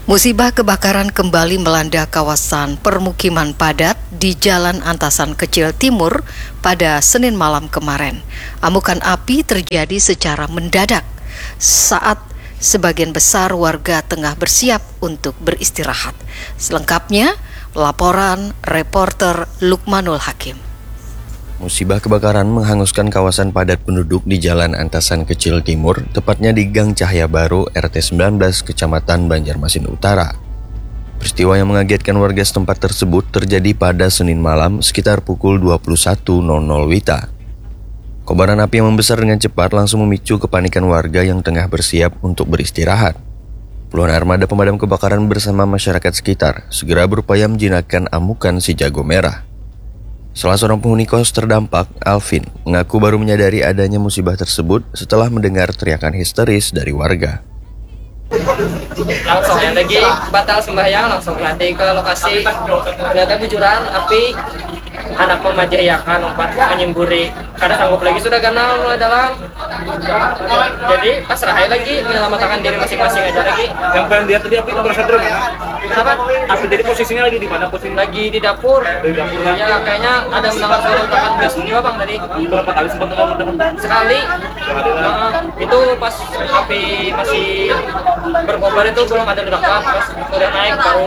Musibah kebakaran kembali melanda kawasan permukiman padat di Jalan Antasan Kecil Timur pada Senin malam kemarin. Amukan api terjadi secara mendadak saat sebagian besar warga tengah bersiap untuk beristirahat. Selengkapnya, laporan reporter Lukmanul Hakim. Musibah kebakaran menghanguskan kawasan padat penduduk di Jalan Antasan Kecil Timur, tepatnya di Gang Cahya Baru, RT 19, Kecamatan Banjarmasin Utara. Peristiwa yang mengagetkan warga setempat tersebut terjadi pada Senin malam sekitar pukul 21.00 WITA. Kobaran api yang membesar dengan cepat langsung memicu kepanikan warga yang tengah bersiap untuk beristirahat. Puluhan armada pemadam kebakaran bersama masyarakat sekitar segera berupaya menjinakkan amukan si jago merah. Salah seorang penghuni kos terdampak, Alvin, mengaku baru menyadari adanya musibah tersebut setelah mendengar teriakan histeris dari warga. Langsung yang lagi batal sembahyang, langsung lari ke lokasi. Ternyata bujuran api, anak memajayakan lompat menyemburi. Karena sanggup lagi sudah ganal mulai dalam. Jadi pasrah lagi menyelamatkan diri masing-masing aja lagi. Yang pengen lihat tadi api nomor satu ya? Kenapa? Api jadi posisinya lagi di mana posisi? Lagi di dapur. Di dapur ya? Ya kayaknya ada mendengar suara ledakan gas juga bang tadi. Berapa kali sempat teman-teman? Sekali. Itu pas api masih berkobar itu belum ada ledakan, pas udah naik baru.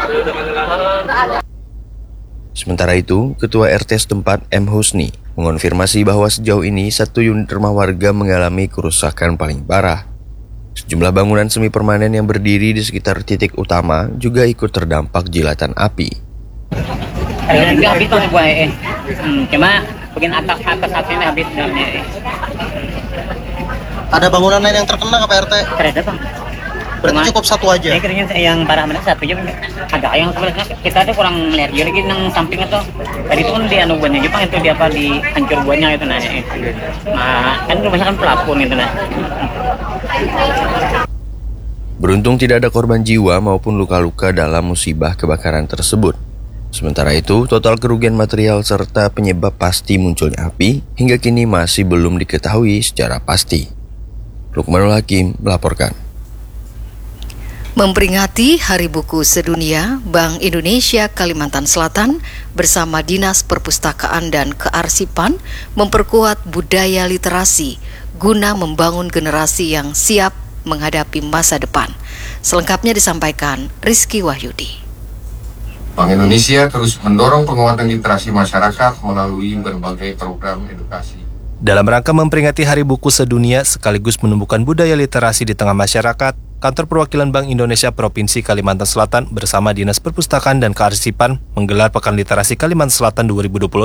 Sementara itu, Ketua RT setempat M. Husni mengonfirmasi bahwa sejauh ini 1 unit rumah warga mengalami kerusakan paling parah. Sejumlah bangunan semi permanen yang berdiri di sekitar titik utama juga ikut terdampak jilatan api. Habis tuh sebuah cuma bagian atas ini habis dalamnya. Ada bangunan lain yang terkena ke Pak RT? Terada bang. Berarti cukup satu aja? Kayaknya yang parah mana satu aja. Agak yang sebenarnya kita tuh kurang melihat lagi nang samping itu. Tadi itu kan di anu buahnya Jepang itu di apa di hancur buahnya itu nah. Nah kan rumahnya kan pelapon itu nah. Beruntung tidak ada korban jiwa maupun luka-luka dalam musibah kebakaran tersebut. Sementara itu, total kerugian material serta penyebab pasti munculnya api hingga kini masih belum diketahui secara pasti. Lukmanul Hakim melaporkan. Memperingati Hari Buku Sedunia, Bank Indonesia Kalimantan Selatan bersama Dinas Perpustakaan dan Kearsipan memperkuat budaya literasi guna membangun generasi yang siap menghadapi masa depan. Selengkapnya disampaikan Rizky Wahyudi. Bank Indonesia terus mendorong penguatan literasi masyarakat melalui berbagai program edukasi. Dalam rangka memperingati Hari Buku Sedunia sekaligus menumbuhkan budaya literasi di tengah masyarakat, Kantor Perwakilan Bank Indonesia Provinsi Kalimantan Selatan bersama Dinas Perpustakaan dan Kearsipan menggelar Pekan Literasi Kalimantan Selatan 2026.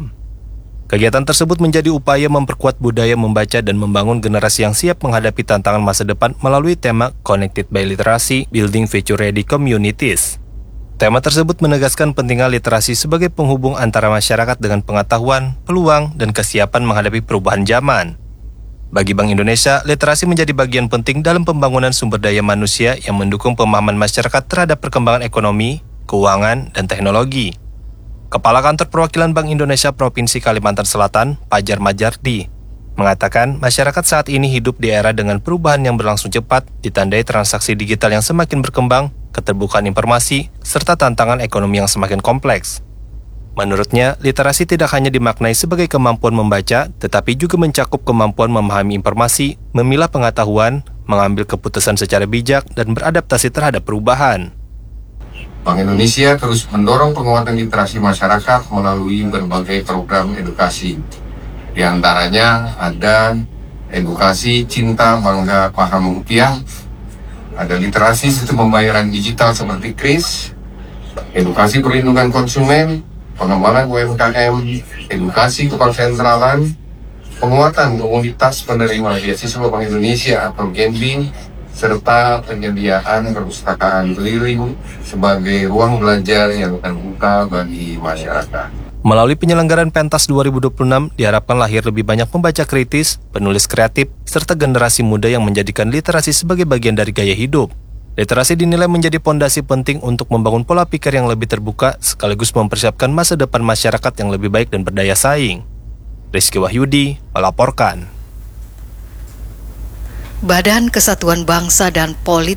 Kegiatan tersebut menjadi upaya memperkuat budaya membaca dan membangun generasi yang siap menghadapi tantangan masa depan melalui tema Connected by Literacy, Building Future Ready Communities. Tema tersebut menegaskan pentingnya literasi sebagai penghubung antara masyarakat dengan pengetahuan, peluang, dan kesiapan menghadapi perubahan zaman. Bagi Bank Indonesia, literasi menjadi bagian penting dalam pembangunan sumber daya manusia yang mendukung pemahaman masyarakat terhadap perkembangan ekonomi, keuangan, dan teknologi. Kepala Kantor Perwakilan Bank Indonesia Provinsi Kalimantan Selatan, Pajar Majardi, mengatakan masyarakat saat ini hidup di era dengan perubahan yang berlangsung cepat, ditandai transaksi digital yang semakin berkembang, keterbukaan informasi, serta tantangan ekonomi yang semakin kompleks. Menurutnya, literasi tidak hanya dimaknai sebagai kemampuan membaca, tetapi juga mencakup kemampuan memahami informasi, memilah pengetahuan, mengambil keputusan secara bijak, dan beradaptasi terhadap perubahan. Bank Indonesia terus mendorong penguatan literasi masyarakat melalui berbagai program edukasi. Di antaranya ada edukasi cinta, bangga, paham rupiah, ada literasi sistem pembayaran digital seperti KRIS, edukasi perlindungan konsumen, pengembangan UMKM, edukasi kekonsentralan, penguatan komunitas penerima beasiswa Bank Indonesia atau GENBI, serta penyediaan perpustakaan keliling sebagai ruang belajar yang terbuka bagi masyarakat. Melalui penyelenggaraan Pentas 2026, diharapkan lahir lebih banyak pembaca kritis, penulis kreatif, serta generasi muda yang menjadikan literasi sebagai bagian dari gaya hidup. Literasi dinilai menjadi pondasi penting untuk membangun pola pikir yang lebih terbuka, sekaligus mempersiapkan masa depan masyarakat yang lebih baik dan berdaya saing. Rizky Wahyudi melaporkan. Badan Kesatuan Bangsa dan Politik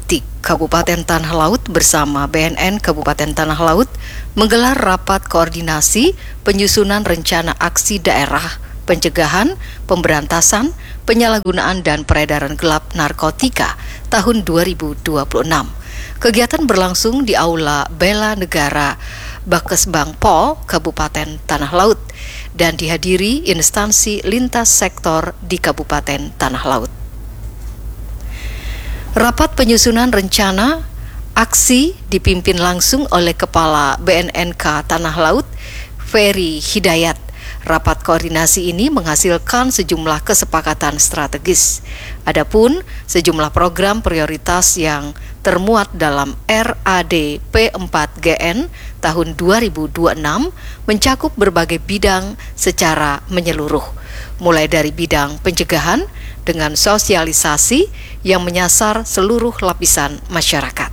Kabupaten Tanah Laut bersama BNN Kabupaten Tanah Laut menggelar rapat koordinasi penyusunan rencana aksi daerah pencegahan, pemberantasan, penyalahgunaan dan peredaran gelap narkotika tahun 2026. Kegiatan berlangsung di Aula Bela Negara Bakesbang Pol Kabupaten Tanah Laut dan dihadiri instansi lintas sektor di Kabupaten Tanah Laut. Rapat penyusunan rencana aksi dipimpin langsung oleh Kepala BNNK Tanah Laut, Ferry Hidayat. Rapat koordinasi ini menghasilkan sejumlah kesepakatan strategis. Adapun sejumlah program prioritas yang termuat dalam RAD P4GN tahun 2026 mencakup berbagai bidang secara menyeluruh, mulai dari bidang pencegahan dengan sosialisasi yang menyasar seluruh lapisan masyarakat.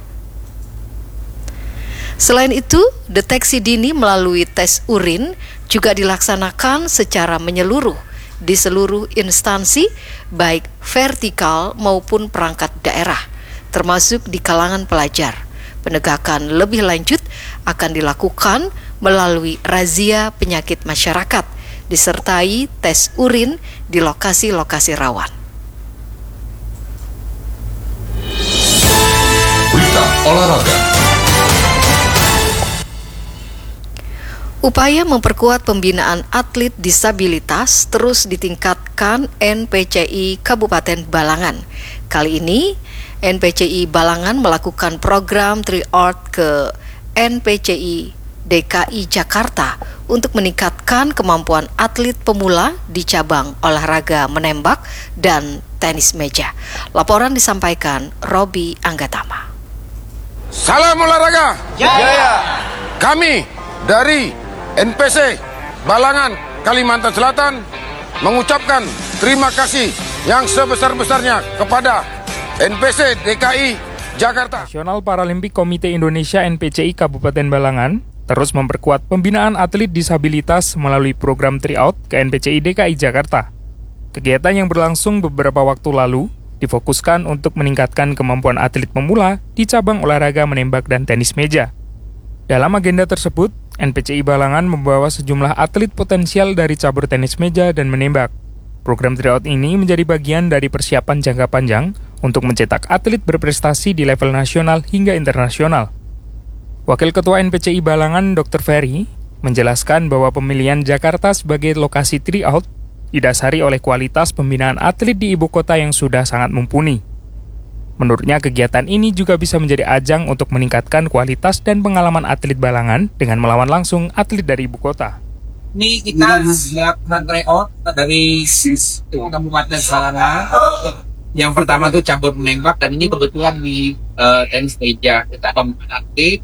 Selain itu, deteksi dini melalui tes urin juga dilaksanakan secara menyeluruh di seluruh instansi, baik vertikal maupun perangkat daerah, termasuk di kalangan pelajar. Penegakan lebih lanjut akan dilakukan melalui razia penyakit masyarakat, disertai tes urin di lokasi-lokasi rawan. Berita olahraga. Upaya memperkuat pembinaan atlet disabilitas terus ditingkatkan NPCI Kabupaten Balangan. Kali ini, NPCI Balangan melakukan program tryout ke NPCI DKI Jakarta untuk meningkatkan kemampuan atlet pemula di cabang olahraga menembak dan tenis meja. Laporan disampaikan Robi Anggatama. Salam olahraga. Jaya. Kami dari NPC Balangan Kalimantan Selatan mengucapkan terima kasih yang sebesar-besarnya kepada NPC DKI Jakarta. Nasional Paralimpik Komite Indonesia NPCI Kabupaten Balangan terus memperkuat pembinaan atlet disabilitas melalui program tryout ke NPCI DKI Jakarta. Kegiatan yang berlangsung beberapa waktu lalu difokuskan untuk meningkatkan kemampuan atlet pemula di cabang olahraga menembak dan tenis meja. Dalam agenda tersebut, NPCI Balangan membawa sejumlah atlet potensial dari cabur tenis meja dan menembak. Program tryout ini menjadi bagian dari persiapan jangka panjang untuk mencetak atlet berprestasi di level nasional hingga internasional. Wakil Ketua NPCI Balangan, Dr. Ferry, menjelaskan bahwa pemilihan Jakarta sebagai lokasi tryout didasari oleh kualitas pembinaan atlet di ibu kota yang sudah sangat mumpuni. Menurutnya, kegiatan ini juga bisa menjadi ajang untuk meningkatkan kualitas dan pengalaman atlet Balangan dengan melawan langsung atlet dari ibu kota. Ini kita melakukan tryout dari Kabupaten Balangan. Yang pertama itu cabur menembak, dan ini kebetulan di tenis meja. Kita pembuat atlet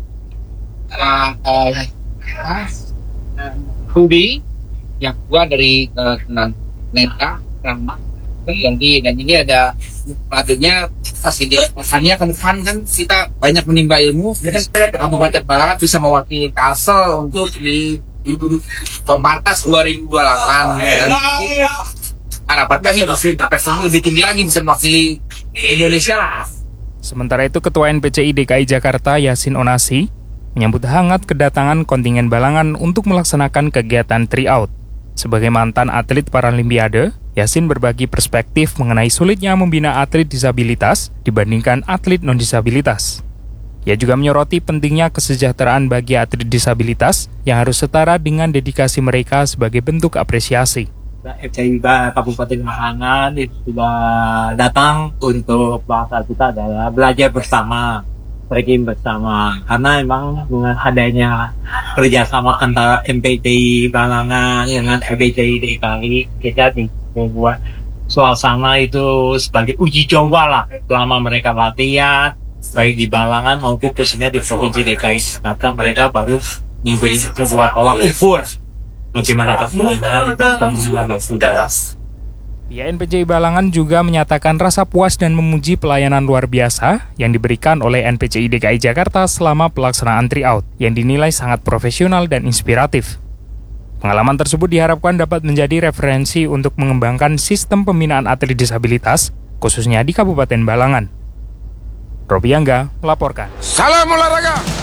Ruby, yang kedua dari Neta Ramah. Dan ini ada pelatihnya pastinya ke depan kan kita banyak menimba ilmu. Kabupaten Balangan bisa mewakili Kalsel untuk di Pembatas 2028. Dan harapannya prestasi lebih tinggi lagi, bisa mewakili Indonesia. Sementara itu, Ketua NPCI DKI Jakarta Yasin Onasi menyambut hangat kedatangan kontingen Balangan untuk melaksanakan kegiatan tryout. Sebagai mantan atlet Paralimpiade, Yasin berbagi perspektif mengenai sulitnya membina atlet disabilitas dibandingkan atlet non-disabilitas. Ia juga menyoroti pentingnya kesejahteraan bagi atlet disabilitas yang harus setara dengan dedikasi mereka sebagai bentuk apresiasi. FCI Kabupaten Balangan itu sudah datang untuk bahasa kita adalah belajar bersama, trekking bersama, karena memang dengan adanya kerjasama antara MPCI Balangan dengan MPCI DKI, kita membuat suasana itu sebagai uji coba lah selama mereka latihan baik di Balangan maupun khususnya di Provinsi DKI Jakarta. Mereka baru memberi sebuah tolak ukur bagaimana sudah. Pihak NPCI Balangan juga menyatakan rasa puas dan memuji pelayanan luar biasa yang diberikan oleh NPCI DKI Jakarta selama pelaksanaan tryout yang dinilai sangat profesional dan inspiratif. Pengalaman tersebut diharapkan dapat menjadi referensi untuk mengembangkan sistem pembinaan atlet disabilitas, khususnya di Kabupaten Balangan. Robi Angga melaporkan. Salam olahraga!